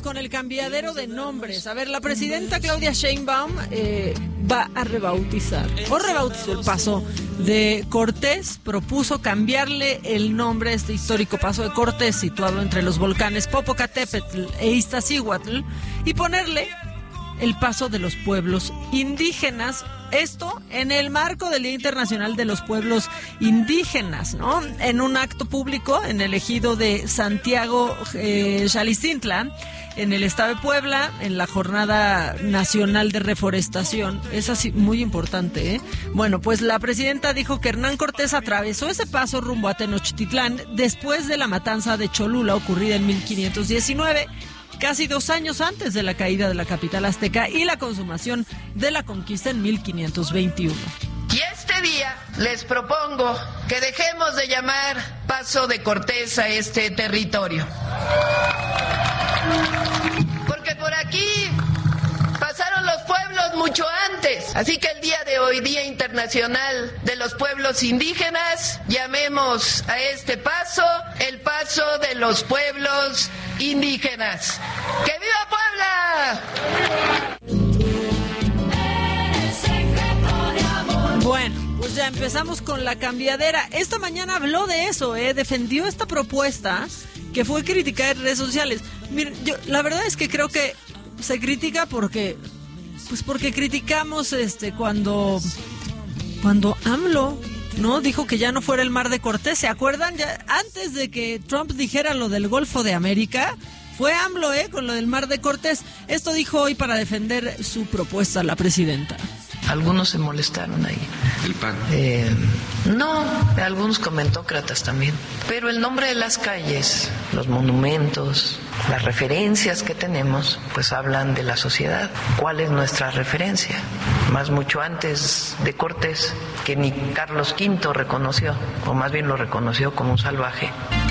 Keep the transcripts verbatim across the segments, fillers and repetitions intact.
con el cambiadero de nombres. A ver, la presidenta Claudia Sheinbaum eh, va a rebautizar, o rebautizó el paso de Cortés, propuso cambiarle el nombre a este histórico paso de Cortés, situado entre los volcanes Popocatépetl e Iztaccíhuatl, y ponerle el paso de los pueblos indígenas. Esto en el marco del Día Internacional de los Pueblos Indígenas, ¿no? En un acto público en el ejido de Santiago eh, Xalistintla, en el estado de Puebla, en la Jornada Nacional de Reforestación. Es así muy importante, ¿eh? Bueno, pues la presidenta dijo que Hernán Cortés atravesó ese paso rumbo a Tenochtitlán después de la matanza de Cholula ocurrida en mil quinientos diecinueve. Casi dos años antes de la caída de la capital azteca y la consumación de la conquista en mil quinientos veintiuno. Y este día les propongo que dejemos de llamar Paso de Cortés a este territorio. Porque por aquí pasaron los pueblos mucho antes. Así que el día de hoy, Día Internacional de los Pueblos Indígenas, llamemos a este paso el Paso de los Pueblos Indígenas. ¡Que viva Puebla! Bueno, pues ya empezamos con la cambiadera. Esta mañana habló de eso, ¿eh? Defendió esta propuesta que fue criticada en redes sociales. Miren, yo la verdad es que creo que se critica porque, pues porque criticamos este cuando, cuando AMLO, ¿no? Dijo que ya no fuera el Mar de Cortés. ¿Se acuerdan? Ya, antes de que Trump dijera lo del Golfo de América, fue AMLO, ¿eh? Con lo del Mar de Cortés. Esto dijo hoy para defender su propuesta la presidenta. Algunos se molestaron ahí. ¿El P A N? Eh, no, algunos comentócratas también. Pero el nombre de las calles, los monumentos, las referencias que tenemos, pues hablan de la sociedad. ¿Cuál es nuestra referencia? Más mucho antes de Cortés, que ni Carlos quinto reconoció, o más bien lo reconoció como un salvaje.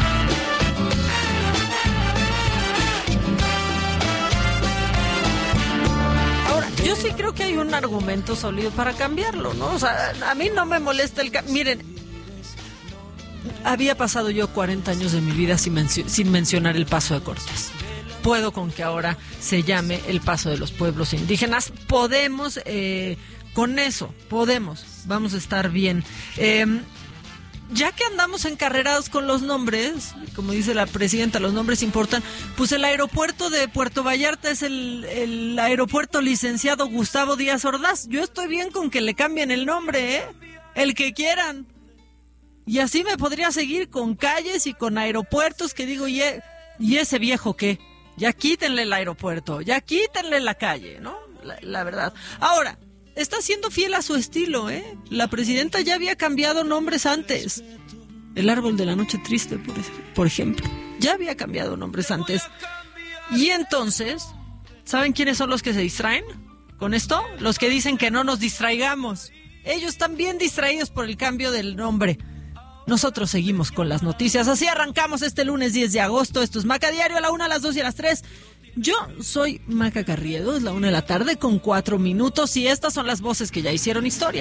Yo sí creo que hay un argumento sólido para cambiarlo, ¿no? O sea, a mí no me molesta el cambio. Miren, había pasado yo cuarenta años de mi vida sin, mencio- sin mencionar el Paso de Cortés. Puedo con que ahora se llame el Paso de los Pueblos Indígenas. Podemos, eh, con eso, podemos, vamos a estar bien. Eh, Ya que andamos encarrerados con los nombres, como dice la presidenta, los nombres importan, pues el aeropuerto de Puerto Vallarta es el, el aeropuerto licenciado Gustavo Díaz Ordaz. Yo estoy bien con que le cambien el nombre, ¿eh? El que quieran. Y así me podría seguir con calles y con aeropuertos que digo, ¿y, e- y ese viejo qué? Ya quítenle el aeropuerto, ya quítenle la calle, ¿no? La, la verdad. Ahora, está siendo fiel a su estilo, ¿eh? La presidenta ya había cambiado nombres antes. El árbol de la noche triste, por, por ejemplo. Ya había cambiado nombres antes. Y entonces, ¿saben quiénes son los que se distraen con esto? Los que dicen que no nos distraigamos. Ellos están bien distraídos por el cambio del nombre. Nosotros seguimos con las noticias. Así arrancamos este lunes diez de agosto. Esto es Maca Diario a la una, a las dos y a las tres. Yo soy Maca Carriedo, es la una de la tarde con cuatro minutos y estas son las voces que ya hicieron historia.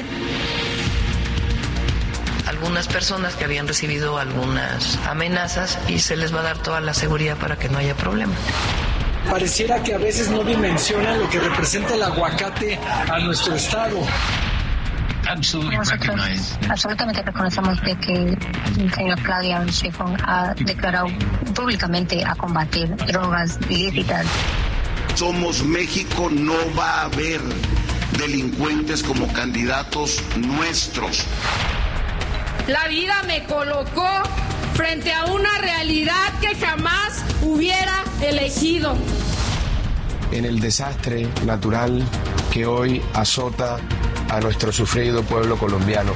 Algunas personas que habían recibido algunas amenazas y se les va a dar toda la seguridad para que no haya problema. Pareciera que a veces no dimensionan lo que representa el aguacate a nuestro estado. Nosotros absolutamente reconocemos de que el señor Claudia Sheinbaum ha declarado públicamente a combatir drogas ilícitas. Somos México, no va a haber delincuentes como candidatos nuestros. La vida me colocó frente a una realidad que jamás hubiera elegido. En el desastre natural que hoy azota a nuestro sufrido pueblo colombiano.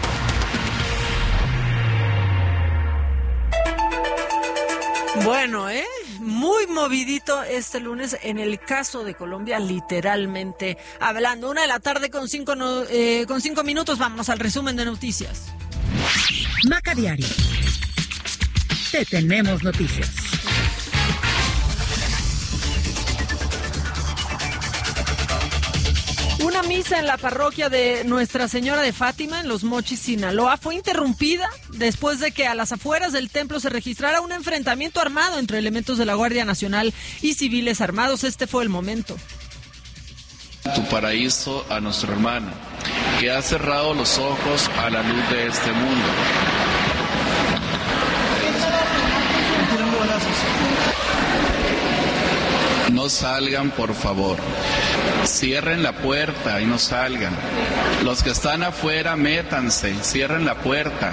Bueno, ¿eh? Muy movidito este lunes en el caso de Colombia, literalmente hablando. Una de la tarde con cinco, no, eh, con cinco minutos, vamos al resumen de noticias. Maca Diario. Te tenemos noticias. Una misa en la parroquia de Nuestra Señora de Fátima, en Los Mochis, Sinaloa, fue interrumpida después de que a las afueras del templo se registrara un enfrentamiento armado entre elementos de la Guardia Nacional y civiles armados. Este fue el momento. Tu paraíso a nuestro hermano, que ha cerrado los ojos a la luz de este mundo. No salgan, por favor. Cierren la puerta y no salgan. Los que están afuera, métanse, cierren la puerta.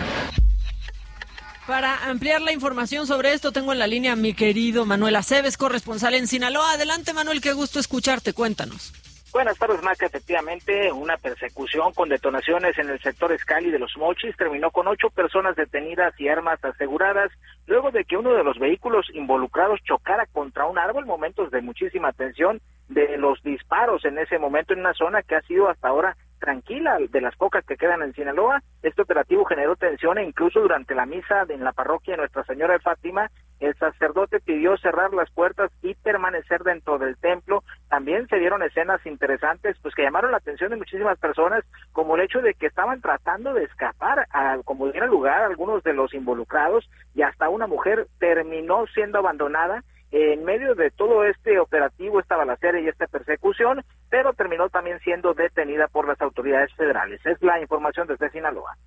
Para ampliar la información sobre esto, tengo en la línea a mi querido Manuel Aceves, corresponsal en Sinaloa. Adelante, Manuel, qué gusto escucharte. Cuéntanos. Buenas tardes, Maca. Efectivamente, una persecución con detonaciones en el sector Escali de Los Mochis terminó con ocho personas detenidas y armas aseguradas, luego de que uno de los vehículos involucrados chocara contra un árbol. Momentos de muchísima tensión de los disparos en ese momento en una zona que ha sido hasta ahora tranquila, de las pocas que quedan en Sinaloa. Este operativo generó tensión e incluso durante la misa en la parroquia de Nuestra Señora de Fátima, el sacerdote pidió cerrar las puertas y permanecer dentro del templo. También se dieron escenas interesantes, pues que llamaron la atención de muchísimas personas, como el hecho de que estaban tratando de escapar, a, como diera lugar, algunos de los involucrados, y hasta una mujer terminó siendo abandonada en medio de todo este operativo, esta balacera y esta persecución, pero terminó también siendo detenida por las autoridades federales. Es la información desde Sinaloa.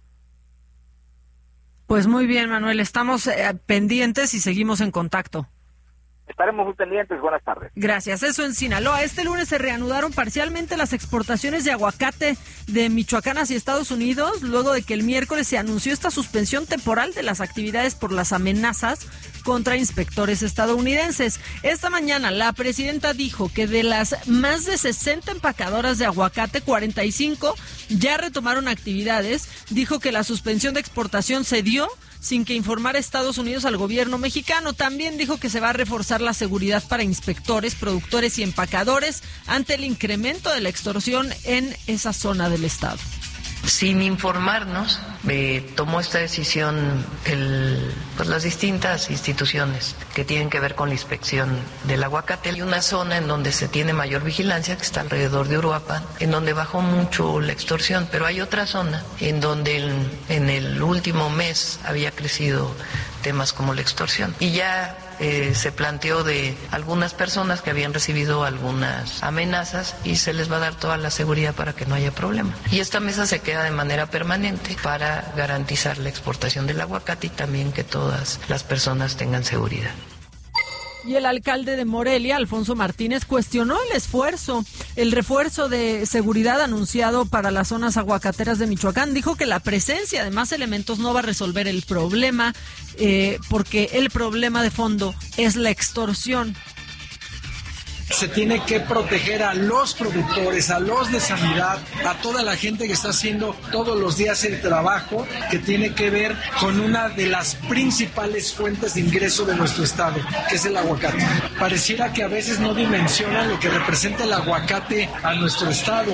Pues muy bien, Manuel, estamos eh, pendientes y seguimos en contacto. Estaremos muy pendientes. Buenas tardes. Gracias. Eso en Sinaloa. Este lunes se reanudaron parcialmente las exportaciones de aguacate de Michoacán hacia Estados Unidos, luego de que el miércoles se anunció esta suspensión temporal de las actividades por las amenazas contra inspectores estadounidenses. Esta mañana la presidenta dijo que de las más de sesenta empacadoras de aguacate, cuarenta y cinco ya retomaron actividades. Dijo que la suspensión de exportación se dio sin que informara Estados Unidos al gobierno mexicano. También dijo que se va a reforzar la seguridad para inspectores, productores y empacadores ante el incremento de la extorsión en esa zona del estado. Sin informarnos, eh, tomó esta decisión el, pues las distintas instituciones que tienen que ver con la inspección del aguacate. Hay una zona en donde se tiene mayor vigilancia, que está alrededor de Uruapan, en donde bajó mucho la extorsión, pero hay otra zona en donde el, en el último mes había crecido temas como la extorsión. Y ya eh, se planteó de algunas personas que habían recibido algunas amenazas y se les va a dar toda la seguridad para que no haya problema. Y esta mesa se queda de manera permanente para garantizar la exportación del aguacate y también que todas las personas tengan seguridad. Y el alcalde de Morelia, Alfonso Martínez, cuestionó el esfuerzo, el refuerzo de seguridad anunciado para las zonas aguacateras de Michoacán. Dijo que la presencia de más elementos no va a resolver el problema, eh, porque el problema de fondo es la extorsión. Se tiene que proteger a los productores, a los de sanidad, a toda la gente que está haciendo todos los días el trabajo que tiene que ver con una de las principales fuentes de ingreso de nuestro estado, que es el aguacate. Pareciera que a veces no dimensionan lo que representa el aguacate a nuestro estado.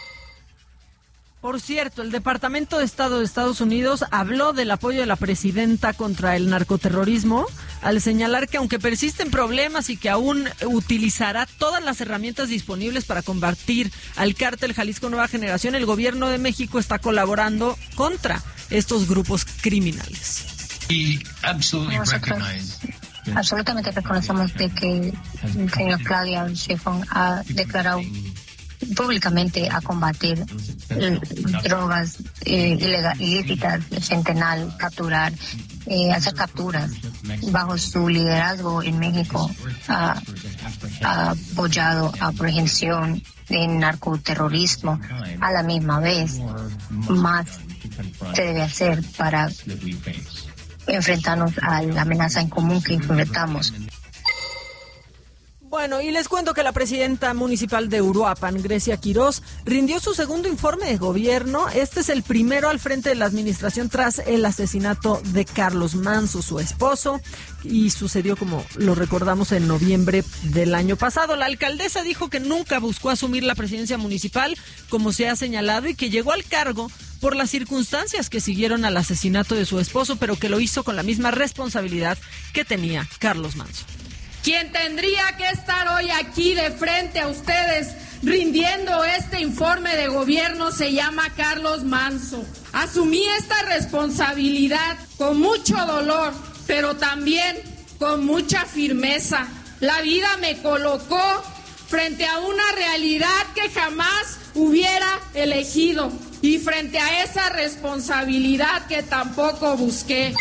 Por cierto, el Departamento de Estado de Estados Unidos habló del apoyo de la presidenta contra el narcoterrorismo, al señalar que aunque persisten problemas y que aún utilizará todas las herramientas disponibles para combatir al cártel Jalisco Nueva Generación, el gobierno de México está colaborando contra estos grupos criminales. Y Nosotros absolutamente reconocemos de que el señor Claudia Sheinbaum ha declarado públicamente a combatir eh, drogas eh, ilegal, ilícitas, fentanil, capturar, eh, hacer capturas. Bajo su liderazgo en México ha, ha apoyado a prevención de narcoterrorismo. A la misma vez, más se debe hacer para enfrentarnos a la amenaza en común que enfrentamos. Bueno, y les cuento que la presidenta municipal de Uruapan, Grecia Quirós, rindió su segundo informe de gobierno. Este es el primero al frente de la administración tras el asesinato de Carlos Manso, su esposo, y sucedió, como lo recordamos, en noviembre del año pasado. La alcaldesa dijo que nunca buscó asumir la presidencia municipal, como se ha señalado, y que llegó al cargo por las circunstancias que siguieron al asesinato de su esposo, pero que lo hizo con la misma responsabilidad que tenía Carlos Manso. Quien tendría que estar hoy aquí de frente a ustedes rindiendo este informe de gobierno se llama Carlos Manso. Asumí esta responsabilidad con mucho dolor, pero también con mucha firmeza. La vida me colocó frente a una realidad que jamás hubiera elegido y frente a esa responsabilidad que tampoco busqué.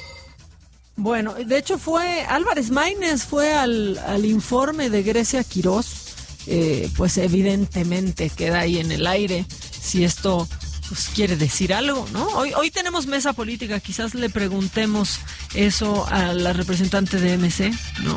Bueno, de hecho fue Álvarez Maínez, fue al, al informe de Grecia Quirós, eh, pues evidentemente queda ahí en el aire si esto pues quiere decir algo, ¿no? Hoy, hoy tenemos mesa política, quizás le preguntemos eso a la representante de M C, ¿no?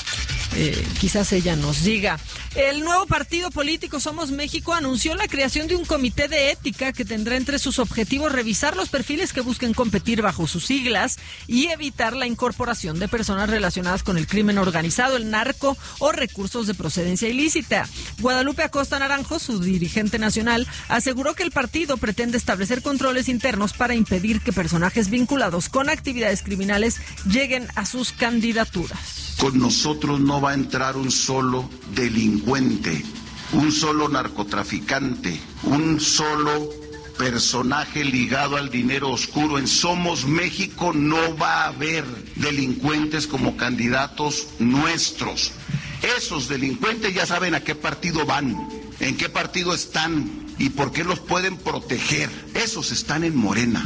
Eh, quizás ella nos diga. El nuevo partido político Somos México anunció la creación de un comité de ética que tendrá entre sus objetivos revisar los perfiles que busquen competir bajo sus siglas y evitar la incorporación de personas relacionadas con el crimen organizado, el narco o recursos de procedencia ilícita. Guadalupe Acosta Naranjo, su dirigente nacional, aseguró que el partido pretende establecer controles internos para impedir que personajes vinculados con actividades criminales lleguen a sus candidaturas. Con nosotros no va a entrar un solo delincuente, un solo narcotraficante, un solo personaje ligado al dinero oscuro. En Somos México no va a haber delincuentes como candidatos nuestros. Esos delincuentes ya saben a qué partido van, en qué partido están y por qué los pueden proteger. Esos están en Morena.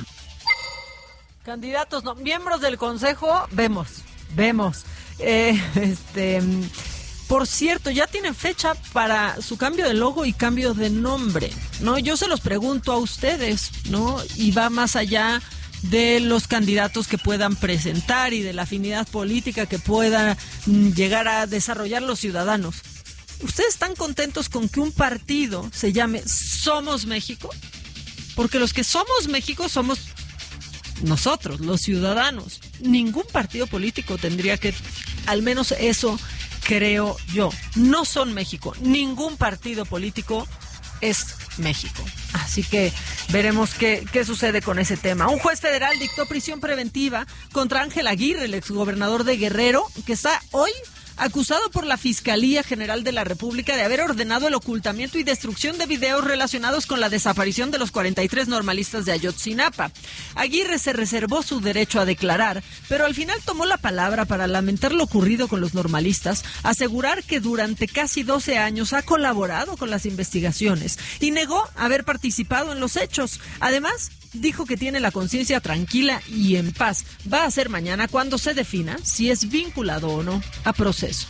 Candidatos, no, miembros del Consejo, vemos, vemos. Eh, este, por cierto, ya tienen fecha para su cambio de logo y cambio de nombre, ¿no? Yo se los pregunto a ustedes, ¿no? Y va más allá de los candidatos que puedan presentar y de la afinidad política que puedan llegar a desarrollar los ciudadanos. ¿Ustedes están contentos con que un partido se llame Somos México? Porque los que somos México somos nosotros, los ciudadanos. Ningún partido político tendría que, al menos eso creo yo, no son México. Ningún partido político es México. Así que veremos qué, qué sucede con ese tema. Un juez federal dictó prisión preventiva contra Ángel Aguirre, el exgobernador de Guerrero, que está hoy acusado por la Fiscalía General de la República de haber ordenado el ocultamiento y destrucción de videos relacionados con la desaparición de los cuarenta y tres normalistas de Ayotzinapa. Aguirre se reservó su derecho a declarar, pero al final tomó la palabra para lamentar lo ocurrido con los normalistas, asegurar que durante casi doce años ha colaborado con las investigaciones y negó haber participado en los hechos. Además, dijo que tiene la conciencia tranquila y en paz. Va a ser mañana cuando se defina si es vinculado o no a proceso.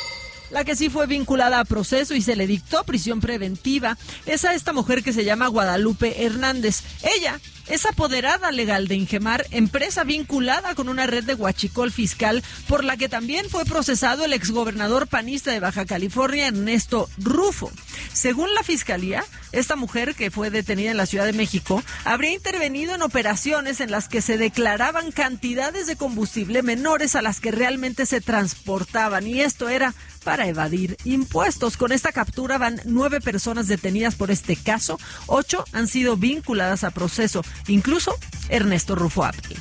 La que sí fue vinculada a proceso y se le dictó prisión preventiva es a esta mujer que se llama Guadalupe Hernández. Ella es apoderada legal de Ingemar, empresa vinculada con una red de huachicol fiscal por la que también fue procesado el exgobernador panista de Baja California, Ernesto Rufo. Según la Fiscalía, esta mujer, que fue detenida en la Ciudad de México, habría intervenido en operaciones en las que se declaraban cantidades de combustible menores a las que realmente se transportaban, y esto era para evadir impuestos. Con esta captura van nueve personas detenidas por este caso, ocho han sido vinculadas a proceso, incluso Ernesto Rufo Apple.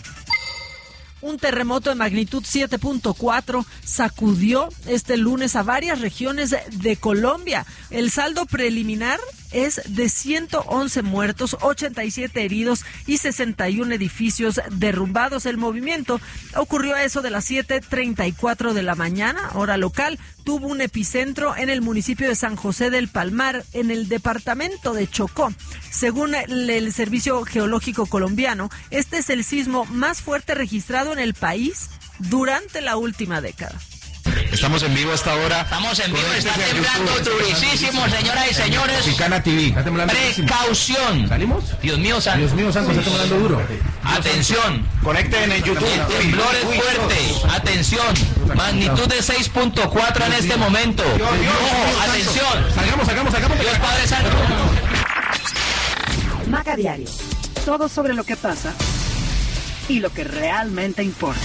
Un terremoto de magnitud siete punto cuatro sacudió este lunes a varias regiones de Colombia. El saldo preliminar es de ciento once muertos, ochenta y siete heridos y sesenta y uno edificios derrumbados. El movimiento ocurrió a eso de las siete treinta y cuatro de la mañana, hora local. Tuvo un epicentro en el municipio de San José del Palmar, en el departamento de Chocó. Según el, el Servicio Geológico Colombiano, este es el sismo más fuerte registrado en el país durante la última década. Estamos en vivo hasta ahora. Estamos en vivo, está temblando durísimo, señoras y señores. Mexicana T V. Está temblando Precaución. ¿Salimos? Dios mío santo. Dios mío santo, está temblando duro. Atención. Conecten en YouTube. El temblor es fuerte. Atención. Magnitud de seis punto cuatro en este momento. Ojo, atención. Salgamos, salgamos, salgamos. Dios Padre Santo. Maca Diario. Todo sobre lo que pasa y lo que realmente importa.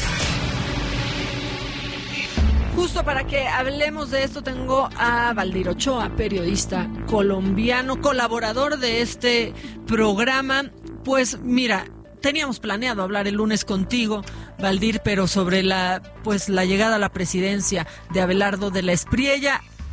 Justo para que hablemos de esto tengo a Valdir Ochoa, periodista colombiano, colaborador de este programa. Pues mira, teníamos planeado hablar el lunes contigo, Valdir, pero sobre la pues la llegada a la presidencia de Abelardo de la Espriella,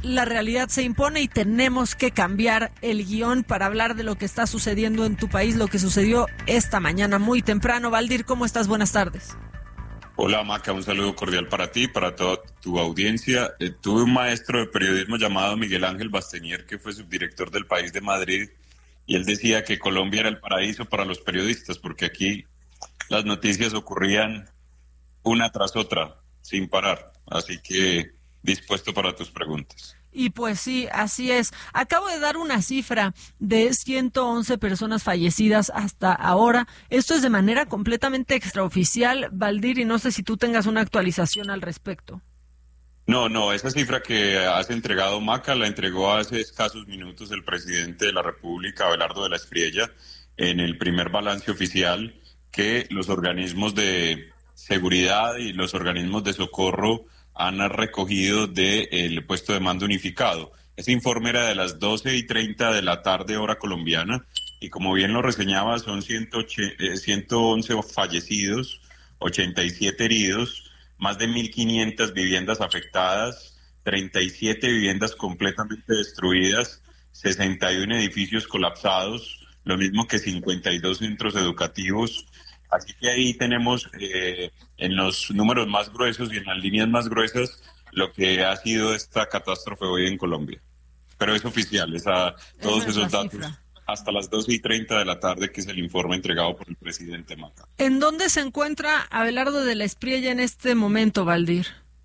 la realidad se impone y tenemos que cambiar el guión para hablar de lo que está sucediendo en tu país, lo que sucedió esta mañana muy temprano. Valdir, ¿cómo estás? Buenas tardes. Hola Maca, un saludo cordial para ti, para toda tu audiencia. Eh, tuve un maestro de periodismo llamado Miguel Ángel Bastenier, que fue subdirector del País de Madrid, y él decía que Colombia era el paraíso para los periodistas, porque aquí las noticias ocurrían una tras otra, sin parar. Así que dispuesto para tus preguntas. Y pues sí, así es. Acabo de dar una cifra de ciento once personas fallecidas hasta ahora. Esto es de manera completamente extraoficial, Valdir, y no sé si tú tengas una actualización al respecto. No, no, esa cifra que has entregado, Maca, la entregó hace escasos minutos el presidente de la República, Abelardo de la Espriella, en el primer balance oficial que los organismos de seguridad y los organismos de socorro han recogido del puesto de mando unificado. Ese informe era de las doce y treinta de la tarde, hora colombiana, y como bien lo reseñaba, son ciento once fallecidos, ochenta y siete heridos, más de mil quinientas viviendas afectadas, treinta y siete viviendas completamente destruidas, sesenta y uno edificios colapsados, lo mismo que cincuenta y dos centros educativos. Así que ahí tenemos eh, en los números más gruesos y en las líneas más gruesas lo que ha sido esta catástrofe hoy en Colombia. Pero es oficial, esa, todos Esa es esos la datos cifra. Hasta las doce y treinta de la tarde, que es el informe entregado por el presidente Maca. ¿En dónde se encuentra Abelardo de la Espriella en este momento, Valdir?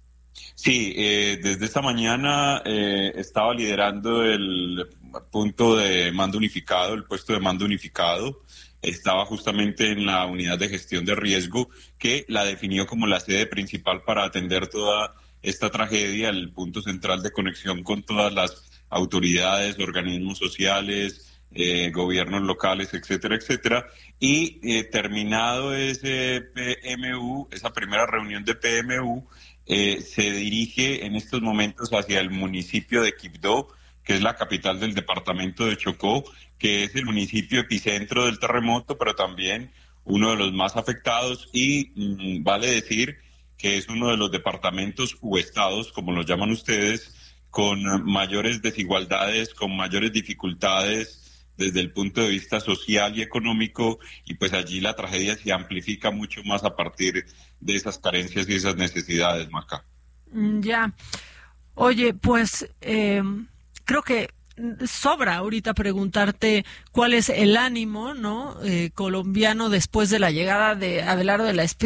Sí, eh, desde esta mañana eh, estaba liderando el punto de mando unificado, el puesto de mando unificado. Estaba justamente en la unidad de gestión de riesgo, que la definió como la sede principal para atender toda esta tragedia, el punto central de conexión con todas las autoridades, organismos sociales, eh, gobiernos locales, etcétera, etcétera. Y eh, terminado ese P M U, esa primera reunión de P M U, eh, se dirige en estos momentos hacia el municipio de Quibdó, que es la capital del departamento de Chocó, que es el municipio epicentro del terremoto, pero también uno de los más afectados, y mmm, vale decir que es uno de los departamentos u estados, como los llaman ustedes, con mayores desigualdades, con mayores dificultades desde el punto de vista social y económico, y pues allí la tragedia se amplifica mucho más a partir de esas carencias y esas necesidades, Maca. Ya. Oye, pues eh, creo que sobra ahorita preguntarte cuál es el ánimo, ¿no? Eh, colombiano después de la llegada de Abelardo de la Espriella.